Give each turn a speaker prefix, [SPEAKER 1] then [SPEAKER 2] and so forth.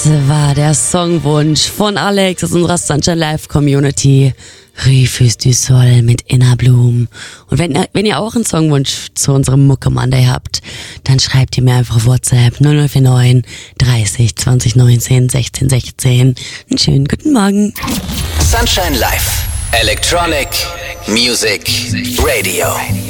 [SPEAKER 1] war der Songwunsch von Alex aus unserer Sunshine Live Community. Rufus du Sol mit Inner Bloom. Und wenn ihr auch einen Songwunsch zu unserem Mucke Monday habt, dann schreibt ihr mir einfach auf WhatsApp 0049 30 20 19 16 16. Einen schönen guten Morgen.
[SPEAKER 2] Sunshine Live. Electronic Music Radio.